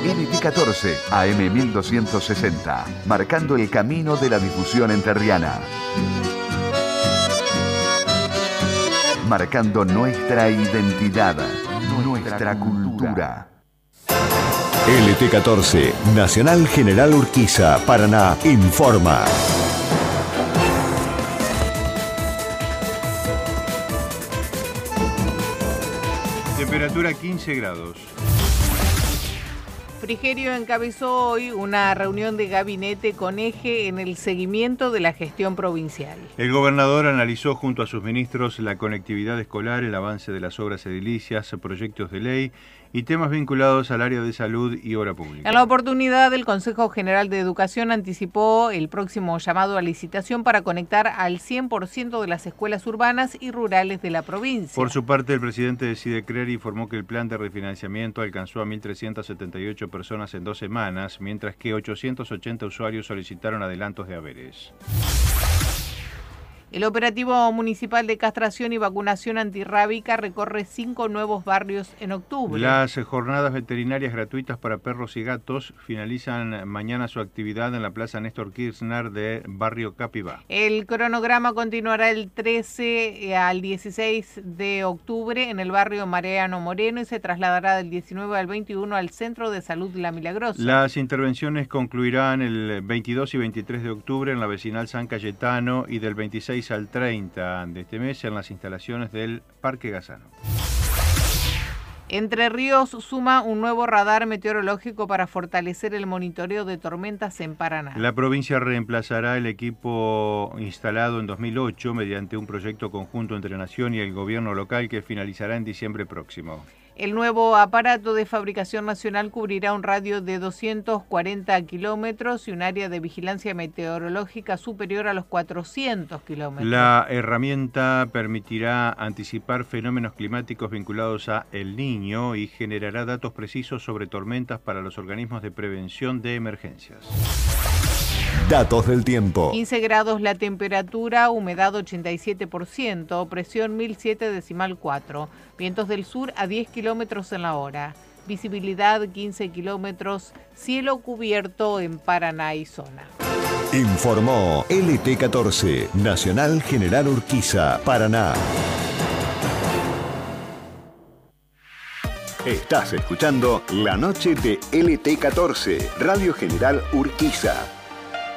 LT14, AM 1260, marcando el camino de la difusión entrerriana. Marcando nuestra identidad, nuestra cultura. LT14, Nacional General Urquiza, Paraná, informa. Temperatura 15 grados. Frigerio encabezó hoy una reunión de gabinete con eje en el seguimiento de la gestión provincial. El gobernador analizó junto a sus ministros la conectividad escolar, el avance de las obras edilicias, proyectos de ley y temas vinculados al área de salud y obra pública. En la oportunidad, el Consejo General de Educación anticipó el próximo llamado a licitación para conectar al 100% de las escuelas urbanas y rurales de la provincia. Por su parte, el presidente de Sidecrer informó que el plan de refinanciamiento alcanzó a 1.378 personas en 2 semanas, mientras que 880 usuarios solicitaron adelantos de haberes. El operativo municipal de castración y vacunación antirrábica recorre 5 nuevos barrios en octubre. Las jornadas veterinarias gratuitas para perros y gatos finalizan mañana su actividad en la Plaza Néstor Kirchner de Barrio Capibá. El cronograma continuará el 13 al 16 de octubre en el barrio Mariano Moreno y se trasladará del 19 al 21 al Centro de Salud La Milagrosa. Las intervenciones concluirán el 22 y 23 de octubre en la vecinal San Cayetano y del 26 al 30 de este mes en las instalaciones del Parque Gazano. Entre Ríos suma un nuevo radar meteorológico para fortalecer el monitoreo de tormentas en Paraná. La provincia reemplazará el equipo instalado en 2008 mediante un proyecto conjunto entre Nación y el gobierno local que finalizará en diciembre próximo. El nuevo aparato de fabricación nacional cubrirá un radio de 240 kilómetros y un área de vigilancia meteorológica superior a los 400 kilómetros. La herramienta permitirá anticipar fenómenos climáticos vinculados a El Niño y generará datos precisos sobre tormentas para los organismos de prevención de emergencias. Datos del tiempo. 15 grados la temperatura, humedad 87%, presión 1007,4. Vientos del sur a 10 kilómetros en la hora. Visibilidad 15 kilómetros, cielo cubierto en Paraná y zona. Informó LT14, Nacional General Urquiza, Paraná. Estás escuchando La Noche de LT14, Radio General Urquiza.